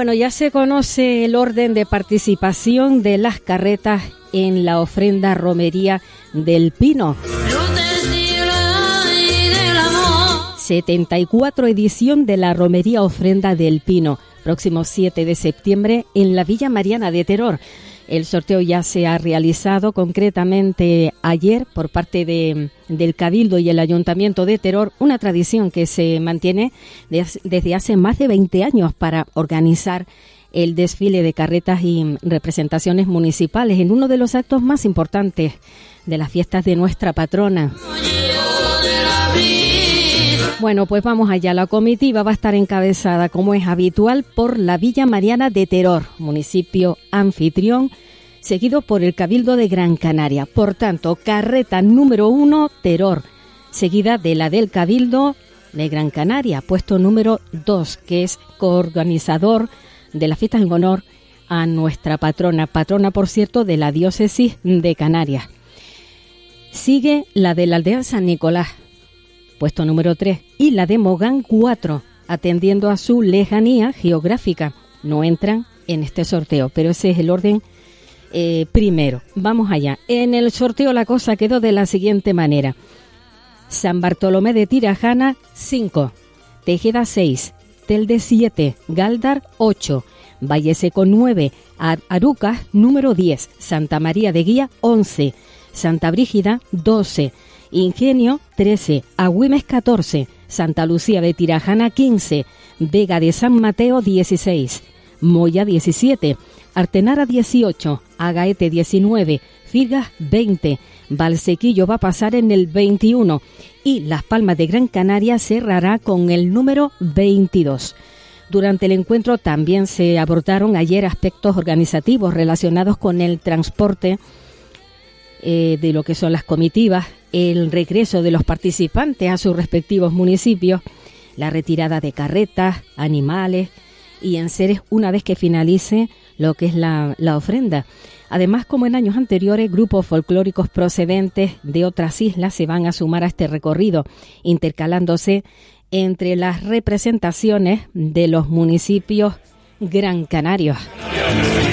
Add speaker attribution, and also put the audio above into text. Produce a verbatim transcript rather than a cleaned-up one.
Speaker 1: Bueno, ya se conoce el orden de participación de las carretas en la ofrenda romería del Pino. setenta y cuatro edición de la romería ofrenda del Pino, próximo siete de septiembre en la Villa Mariana de Teror. El sorteo ya se ha realizado concretamente ayer por parte de, del Cabildo y el Ayuntamiento de Teror, una tradición que se mantiene de, desde hace más de veinte años para organizar el desfile de carretas y representaciones municipales en uno de los actos más importantes de las fiestas de nuestra patrona. Bueno, pues vamos allá. La comitiva va a estar encabezada, como es habitual, por la Villa Mariana de Teror, municipio anfitrión, seguido por el Cabildo de Gran Canaria. Por tanto, carreta número uno, Teror, seguida de la del Cabildo de Gran Canaria, puesto número dos, que es coorganizador de las fiestas en honor a nuestra patrona, patrona, por cierto, de la diócesis de Canarias. Sigue la de la aldea San Nicolás, puesto número tres, y la de Mogán cuatro, atendiendo a su lejanía geográfica. No entran en este sorteo, pero ese es el orden eh, primero. Vamos allá. En el sorteo la cosa quedó de la siguiente manera. San Bartolomé de Tirajana, cinco, Tejeda seis, Telde siete, Galdar ocho, Valle Seco nueve, Ar- Arucas número diez, Santa María de Guía once, Santa Brígida doce, Ingenio trece, Agüimes catorce, Santa Lucía de Tirajana quince, Vega de San Mateo dieciséis, Moya diecisiete, Artenara dieciocho, Agaete diecinueve, Firgas veinte, Valsequillo va a pasar en el veintiuno y Las Palmas de Gran Canaria cerrará con el número veintidós. Durante el encuentro también se abordaron ayer aspectos organizativos relacionados con el transporte eh, de lo que son las comitivas, el regreso de los participantes a sus respectivos municipios, la retirada de carretas, animales y enseres una vez que finalice lo que es la, la ofrenda. Además, como en años anteriores, grupos folclóricos procedentes de otras islas se van a sumar a este recorrido, intercalándose entre las representaciones de los municipios gran canarios.